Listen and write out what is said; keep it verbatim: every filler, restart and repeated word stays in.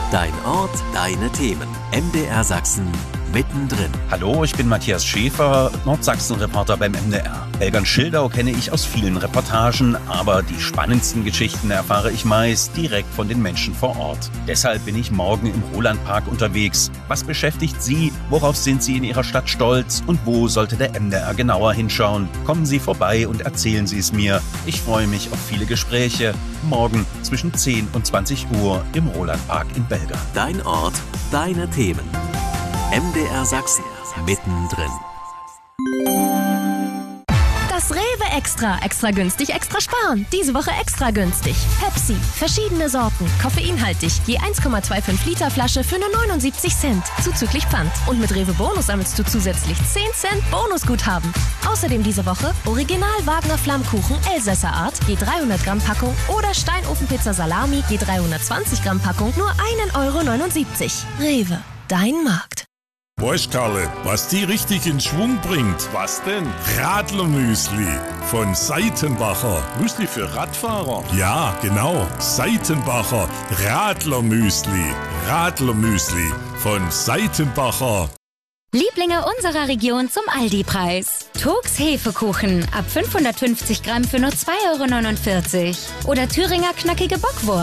Dein Ort, deine Themen. M D R Sachsen mittendrin. Hallo, ich bin Matthias Schäfer, Nordsachsen-Reporter beim M D R. Belgern-Schildau kenne ich aus vielen Reportagen, aber die spannendsten Geschichten erfahre ich meist direkt von den Menschen vor Ort. Deshalb bin ich morgen im Rolandpark unterwegs. Was beschäftigt Sie? Worauf sind Sie in Ihrer Stadt stolz? Und wo sollte der M D R genauer hinschauen? Kommen Sie vorbei und erzählen Sie es mir. Ich freue mich auf viele Gespräche. Morgen zwischen zehn und zwanzig Uhr im Rolandpark in Belgern. Dein Ort, deine Themen. M D R Sachsen mittendrin. Das Rewe Extra. Extra günstig, extra sparen. Diese Woche extra günstig. Pepsi. Verschiedene Sorten. Koffeinhaltig. Je eins Komma fünfundzwanzig Liter Flasche für nur neunundsiebzig Cent. Zuzüglich Pfand. Und mit Rewe Bonus sammelst du zusätzlich zehn Cent Bonusguthaben. Außerdem diese Woche Original Wagner Flammkuchen Elsässer Art. Je dreihundert Gramm Packung. Oder Steinofenpizza Salami. Je dreihundertzwanzig Gramm Packung. Nur ein Euro neunundsiebzig. Rewe. Dein Markt. Weißt, Karle, was die richtig in Schwung bringt? Was denn? Radlermüsli von Seitenbacher. Müsli für Radfahrer? Ja, genau. Seitenbacher Radlermüsli. Radlermüsli von Seitenbacher. Lieblinge unserer Region zum Aldi-Preis. Turks Hefekuchen ab fünfhundertfünfzig Gramm für nur zwei Euro neunundvierzig. Oder Thüringer knackige Bockwurst.